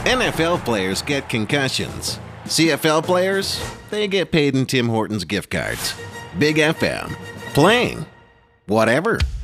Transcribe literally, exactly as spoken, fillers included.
N F L players get concussions. C F L players, they get paid in Tim Hortons gift cards. Big F M. Playing. Whatever.